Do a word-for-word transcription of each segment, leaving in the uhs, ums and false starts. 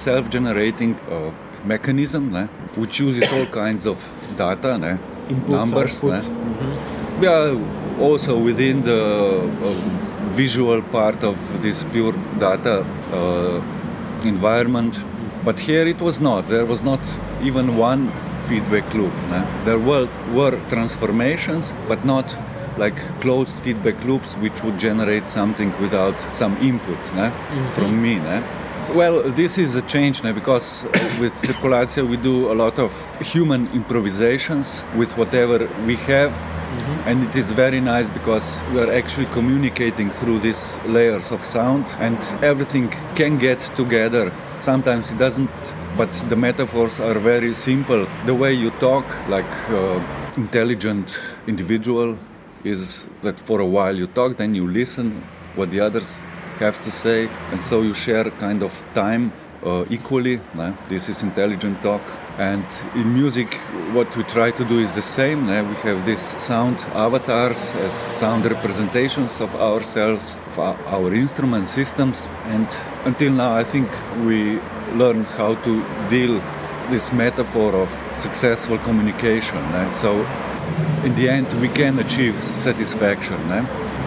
self-generating uh, mechanism, né? Which uses all kinds of data, né? Inputs, numbers. Né? Mm-hmm. We are also within the uh, visual part of this pure data uh, environment. But here it was not. There was not even one feedback loop. Né? There were, were transformations, but not like closed feedback loops which would generate something without some input né? Mm-hmm. from me. Né? Well, this is a change now because with Circulatia we do a lot of human improvisations with whatever we have. Mm-hmm. And it is very nice because we are actually communicating through these layers of sound and everything can get together. Sometimes it doesn't, but the metaphors are very simple. The way you talk, like uh, intelligent individual, is that for a while you talk, then you listen what the others have to say, and so you share kind of time uh, equally. Né? This is intelligent talk. And in music, what we try to do is the same. Né? We have these sound avatars as sound representations of ourselves, of our instrument systems. And until now, I think we learned how to deal this metaphor of successful communication. Né? So in the end, we can achieve satisfaction. Né?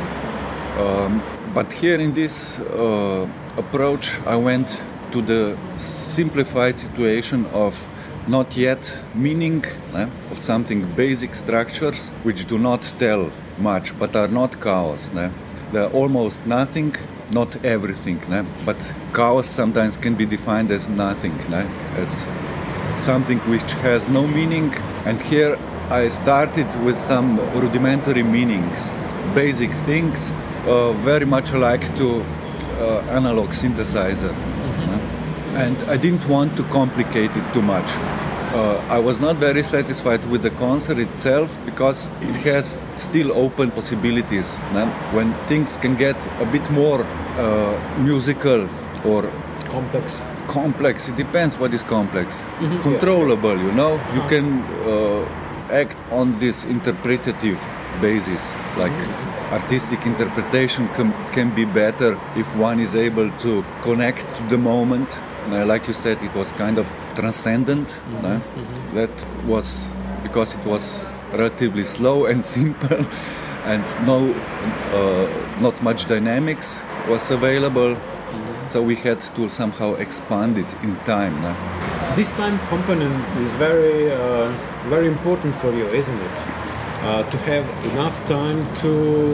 Um, but here in this uh, approach, I went to the simplified situation of not yet meaning né, of something, basic structures which do not tell much but are not chaos. Né. They're almost nothing, not everything, né, but chaos sometimes can be defined as nothing, né, as something which has no meaning. And here I started with some rudimentary meanings, basic things, uh, very much alike to uh, analog synthesizer. And I didn't want to complicate it too much. Uh, I was not very satisfied with the concert itself because it has still open possibilities. Né? When things can get a bit more uh, musical or complex. Complex, it depends what is complex. Mm-hmm. Controllable, you know? Uh-huh. You can uh, act on this interpretative basis, like mm-hmm. artistic interpretation can, can be better if one is able to connect to the moment. Uh, like you said, it was kind of transcendent. Mm-hmm. Uh, mm-hmm. That was because it was relatively slow and simple, and no, uh, not much dynamics was available. Mm-hmm. So we had to somehow expand it in time. Uh. This time component is very, uh, very important for you, isn't it? Uh, to have enough time to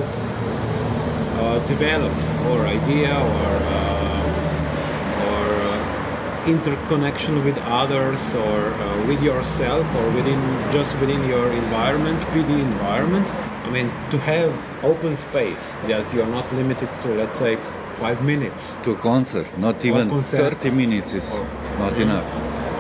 uh, develop or idea or. Uh, interconnection with others or uh, with yourself or within just within your environment, P D environment. I mean, to have open space that you are not limited to, let's say, five minutes. To a concert, not even concert. thirty minutes is or, not mm-hmm. enough.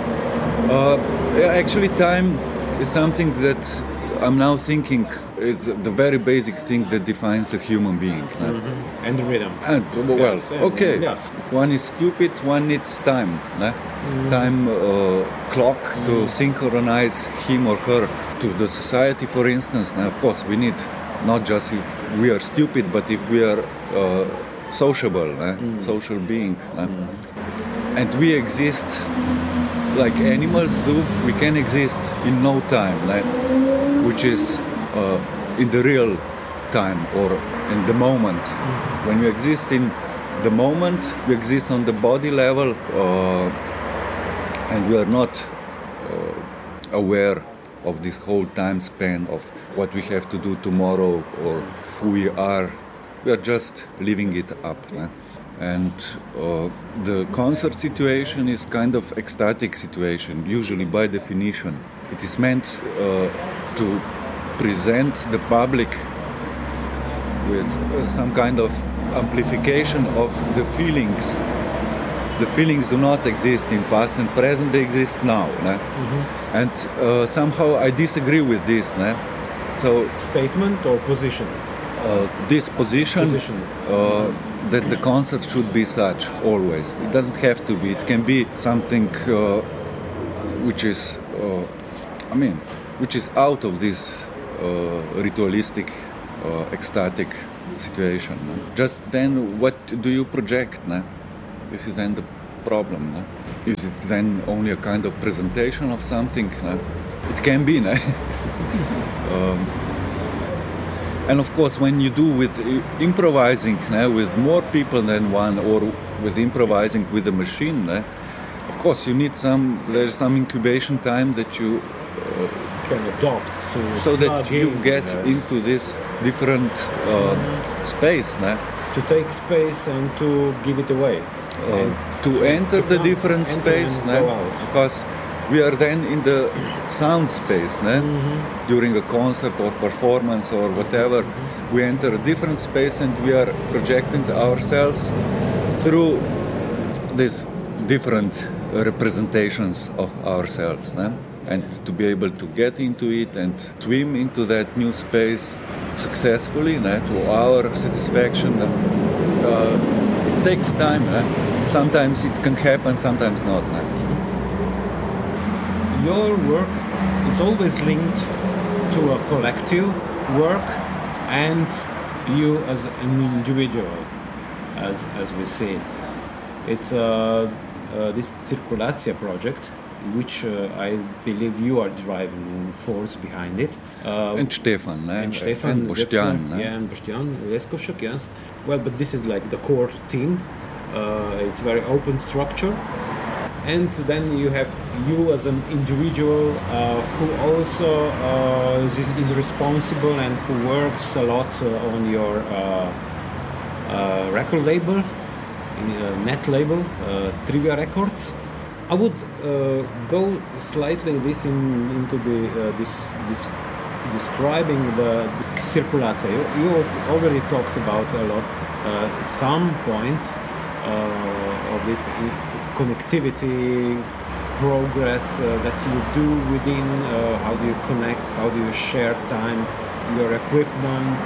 Uh, actually, time is something that I'm now thinking it's the very basic thing that defines a human being. Mm-hmm. And the rhythm. And, well, yes, okay. Yes. If one is stupid, one needs time. Mm-hmm. Time uh, clock mm-hmm. to synchronize him or her to the society, for instance. Now, of course, we need not just if we are stupid, but if we are uh, sociable, eh? mm-hmm. social being. Mm-hmm. And we exist like animals do. We can exist in no time. Like, which is uh, in the real time or in the moment. Mm-hmm. When we exist in the moment, we exist on the body level uh, and we are not uh, aware of this whole time span of what we have to do tomorrow or who we are. We are just living it up. Eh? And uh, the concert situation is kind of ecstatic situation, usually by definition. It is meant uh, to present the public with uh, some kind of amplification of the feelings. The feelings do not exist in past and present, they exist now. Mm-hmm. And uh, somehow I disagree with this. Ne? So statement or position? Uh, this position, position. Uh, that the concert should be such always. It doesn't have to be. It can be something uh, which is, uh, I mean, which is out of this uh, ritualistic, uh, ecstatic situation. No? Just then, what do you project? No? This is then the problem? No? Is it then only a kind of presentation of something? No? It can be, no? um, and of course, when you do with improvising no, with more people than one, or with improvising with a machine, no? Of course, you need some. There's some incubation time that you uh, can adopt to so that you in, get uh, into this different uh, space, no? To take space and to give it away. Uh, to enter to the come, different enter space, and no? go out. Because we are then in the sound space, no? Mm-hmm. During a concert or performance or whatever. Mm-hmm. We enter a different space and we are projecting ourselves through these different representations of ourselves, no? And to be able to get into it and swim into that new space successfully, no? To our satisfaction. Uh, it takes time. No? Sometimes it can happen, sometimes not. No? Your work is always linked to a collective work and you as an individual, as as we see it. It's uh, uh, this Circulația project, which uh, I believe you are driving force behind it. Uh, and Stefan, ne? and Stefan, and Boštjan, yeah, and Boštjan Leskovšek, yes. Well, but this is like the core team. Uh, it's very open structure, and then you have you as an individual uh, who also uh, is, is responsible and who works a lot uh, on your uh, uh, record label, in a net label, uh, Trivia Records. I would uh, go slightly this in, into the uh, this, this describing the, the Circulația. You, you already talked about a lot uh, some points uh, of this connectivity progress uh, that you do within. Uh, how do you connect? How do you share time? Your equipment,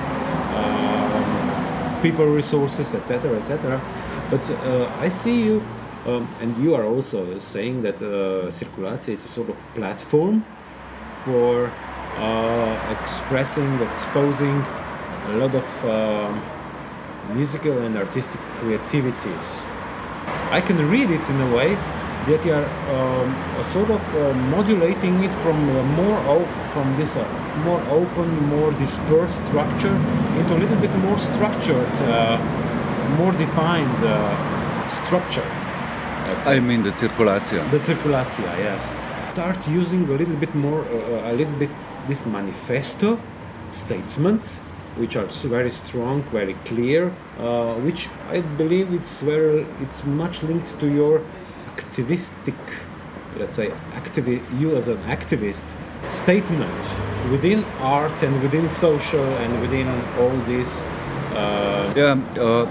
um, people resources, et cetera, et cetera. But uh, I see you. Um, and you are also saying that uh, Circulația is a sort of platform for uh, expressing, exposing a lot of uh, musical and artistic creativities. I can read it in a way that you are um, a sort of uh, modulating it from a more op- from this uh, more open, more dispersed structure into a little bit more structured, uh, more defined uh, structure. I mean the Circulația. The Circulația, yes. Start using a little bit more, uh, a little bit this manifesto statements, which are very strong, very clear, uh, which I believe it's very, it's much linked to your activistic, let's say, activi- you as an activist statement within art and within social and within all this. Uh, yeah. Uh,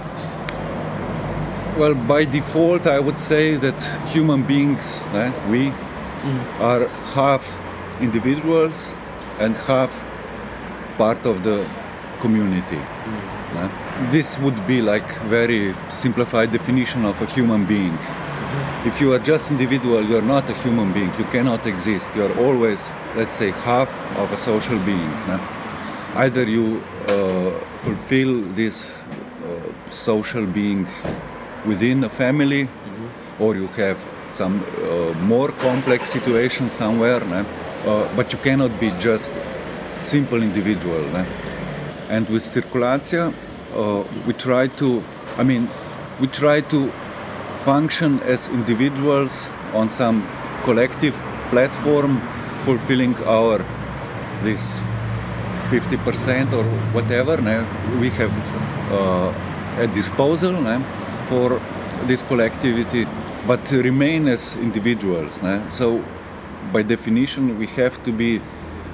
Well, by default, I would say that human beings, eh, we, mm. are half individuals and half part of the community. Mm. Eh? This would be like very simplified definition of a human being. Mm-hmm. If you are just individual, you are not a human being. You cannot exist. You are always, let's say, half of a social being. Eh? Either you uh, fulfill this uh, social being within a family, mm-hmm. or you have some uh, more complex situation somewhere, né? Uh, but you cannot be just simple individual. Né? And with Circulația, uh, we try to, I mean, we try to function as individuals on some collective platform, fulfilling our this fifty percent or whatever né? We have uh, at disposal. Né? For this collectivity, but remain as individuals. Né? So, by definition, we have to be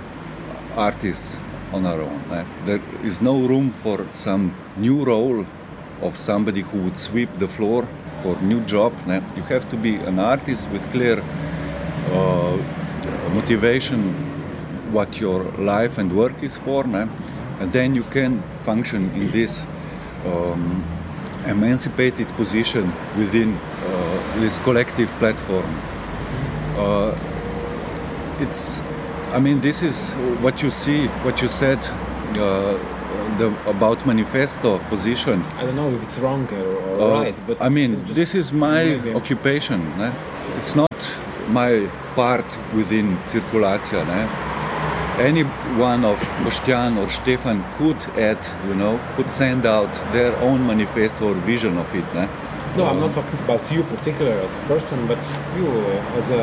artists on our own. Né? There is no room for some new role of somebody who would sweep the floor for new job. Né? You have to be an artist with clear uh, motivation, what your life and work is for, né? And then you can function in this um, emancipated position within uh, this collective platform. Uh, it's, I mean, this is what you see, what you said uh, the, about manifesto position. I don't know if it's wrong or, or Uh, right, but I mean, this is my maybe. occupation. Ne? It's not my part within Circulacija. Ne? Any one of Boštjan or Štefan could add, you know, could send out their own manifesto or vision of it. Ne? No, I'm not talking about you particular as a person, but you uh, as a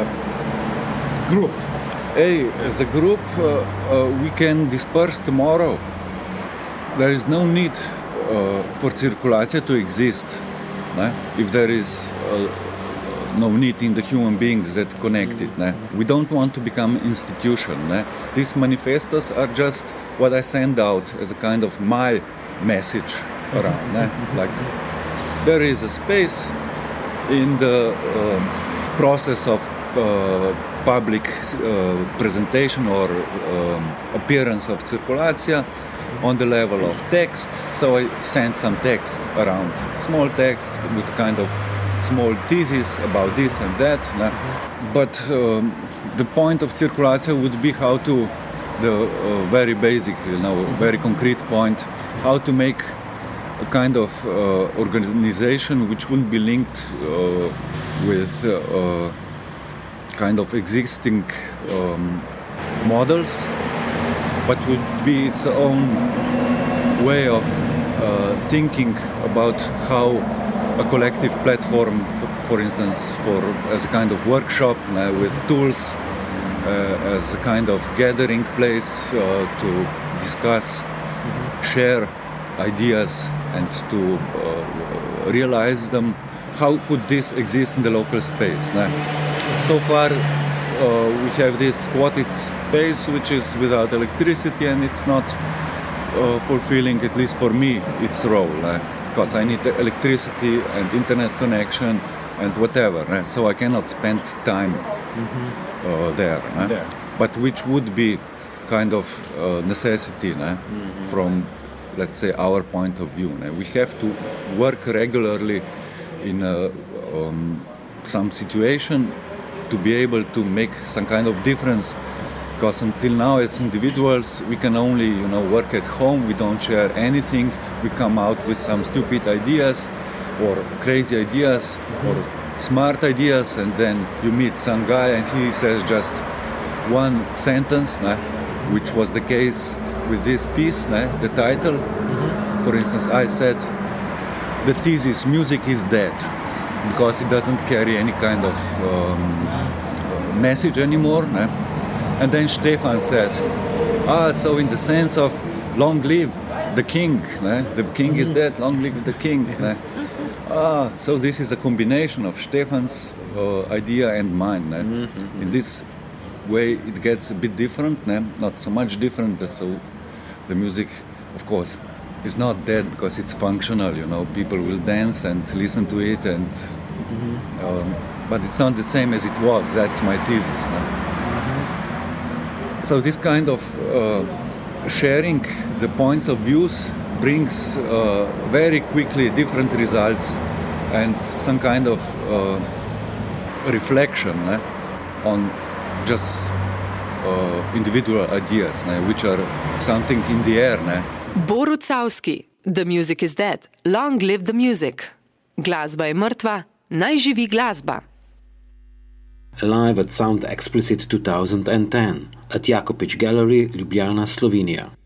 group. Hey, as a group, uh, uh, we can disperse tomorrow. There is no need uh, for Circulacija to exist. Ne? If there is uh, no need in the human beings that connect it. Ne? We don't want to become institution. Ne? These manifestos are just what I send out as a kind of my message around. Ne? Like, there is a space in the uh, process of uh, public uh, presentation or um, appearance of Circulacija on the level of text. So I sent some text around, small text with kind of small thesis about this and that. No? But um, the point of Circulacija would be how to, the uh, very basic, you know, very concrete point, how to make a kind of uh, organization which wouldn't be linked uh, with uh, uh, kind of existing um, models, but would be its own way of uh, thinking about how a collective platform, for, for instance, for as a kind of workshop uh, with tools, uh, as a kind of gathering place uh, to discuss, mm-hmm. share ideas and to uh, realize them. How could this exist in the local space? Nah? So far, uh, we have this squatted space which is without electricity, and it's not uh, fulfilling, at least for me, its role. Nah? Because I need the electricity and internet connection and whatever. Nah? So I cannot spend time mm-hmm. uh, there, nah? there. But which would be kind of uh, necessity nah? mm-hmm. from, let's say, our point of view. Nah? We have to work regularly in a, um, some situation to be able to make some kind of difference, because until now as individuals we can only, you know, work at home, we don't share anything, we come out with some stupid ideas or crazy ideas mm-hmm. or smart ideas, and then you meet some guy and he says just one sentence, nah, which was the case with this piece, nah, the title. Mm-hmm. For instance, I said the thesis, music is dead, because it doesn't carry any kind of um, message anymore. Né? And then Štefan said, ah, so in the sense of long live the king, né? The king is dead, long live the king. Yes. Ah, so this is a combination of Štefan's uh, idea and mine. Né? Mm-hmm. In this way it gets a bit different, né? Not so much different, so the music, of course, it's not dead because it's functional, you know, people will dance and listen to it, and mm-hmm. um, but it's not the same as it was. That's my thesis. No? Mm-hmm. So this kind of uh, sharing the points of views brings uh, very quickly different results and some kind of uh, reflection eh, on just uh, individual ideas, eh, which are something in the air. Eh. Borut Savski, The Music is Dead, Long Live the Music. Glasba je mrtva, naj živi glasba. Live at Sound Explicit twenty ten at Jakopič Gallery, Ljubljana, Slovenia.